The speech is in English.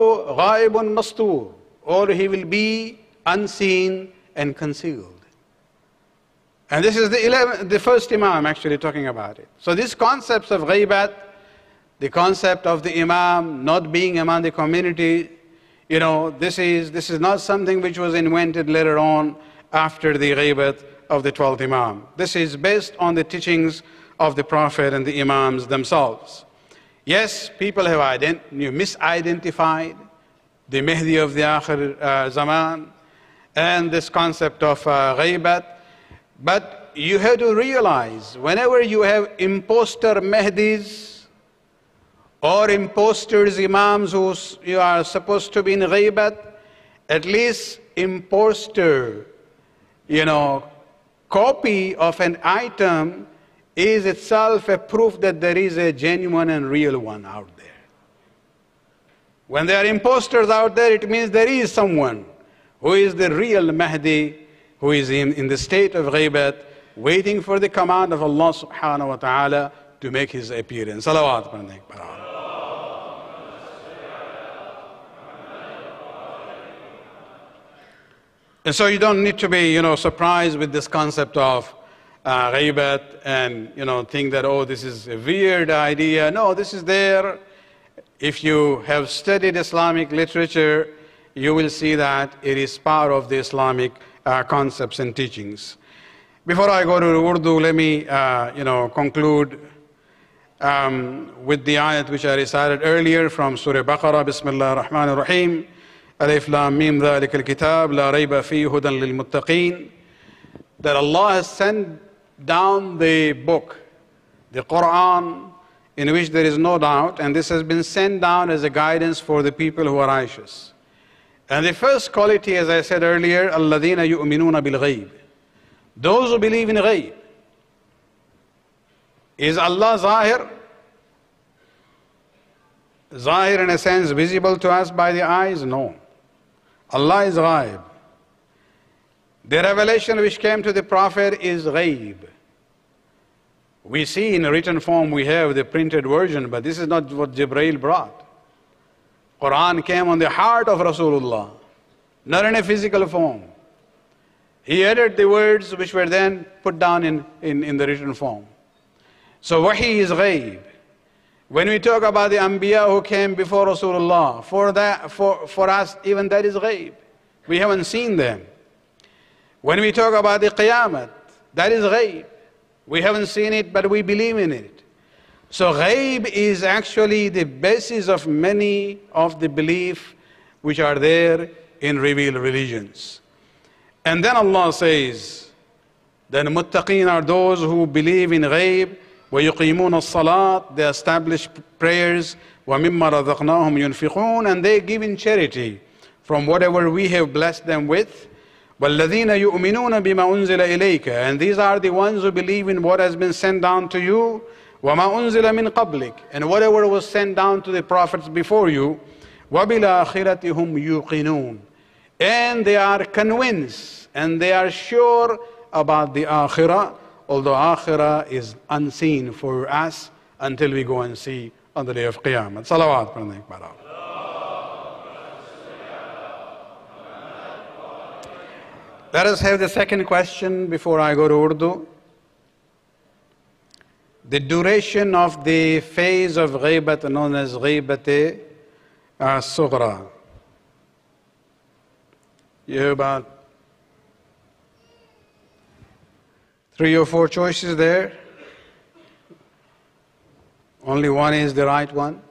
غَائِبٌ مَسْتُورٌ, or he will be unseen and concealed. And this is the first Imam actually talking about it. So these concepts of ghaibat, the concept of the Imam not being among the community, this is not something which was invented later on after the ghaibat of the 12th Imam. This is based on the teachings of the Prophet and the Imams themselves. Yes, people have misidentified the Mahdi of the Akhir Zaman and this concept of ghaibat. But you have to realize, whenever you have imposter Mahdis or imposters Imams who you are supposed to be in ghaibat, at least imposter, copy of an item is itself a proof that there is a genuine and real one out there. When there are imposters out there, it means there is someone who is the real Mahdi, who is in the state of ghaibat, waiting for the command of Allah subhanahu wa ta'ala to make his appearance. Salawat. And so you don't need to be, surprised with this concept of ghaibat and, think that, oh, this is a weird idea. No, this is there. If you have studied Islamic literature, you will see that it is part of the Islamic concepts and teachings. Before I go to Urdu, let me, conclude with the ayat which I recited earlier from Surah Baqarah. Bismillah ar-Rahman ar-Rahim. Alif Lam Mim Dhalika al-Kitab La Rayba Fi Hudan lil-Muttaqeen. That Allah has sent down the book, the Quran, in which there is no doubt, and this has been sent down as a guidance for the people who are righteous. And the first quality, as I said earlier, الَّذِينَ يُؤْمِنُونَ بِالْغَيْبِ. Those who believe in ghaib. Is Allah zahir? Zahir in a sense visible to us by the eyes? No. Allah is ghaib. The revelation which came to the Prophet is ghaib. We see in a written form, we have the printed version, but this is not what Jibreel brought. Quran came on the heart of Rasulullah, not in a physical form. He added the words which were then put down in the written form. So wahi is ghaib. When we talk about the Anbiya who came before Rasulullah, for us, even that is ghaib. We haven't seen them. When we talk about the Qiyamah, that is ghaib. We haven't seen it, but we believe in it. So ghaib is actually the basis of many of the belief which are there in revealed religions. And then Allah says, then muttaqeen are those who believe in ghaib, وَيُقِيمُونَ الصَّلَاةِ, they establish prayers, وَمِمَّا رَزَقْنَاهُمْ يُنْفِقُونَ, and they give in charity from whatever we have blessed them with. وَالَّذِينَ يُؤْمِنُونَ بِمَا أُنزِلَ إِلَيْكَ, and these are the ones who believe in what has been sent down to you, وَمَا أُنزِلَ مِنْ قَبْلِكَ, and whatever was sent down to the prophets before you, وَبِالْآخِرَةِ هُمْ يُوقِنُونَ, and they are convinced and they are sure about the akhirah, although akhirah is unseen for us until we go and see on the day of Qiyamah. Salawat. Let us have the second question before I go to Urdu. The duration of the phase of ghaibat known as ghaibat sughra. You have about 3 or 4 choices there. Only one is the right one.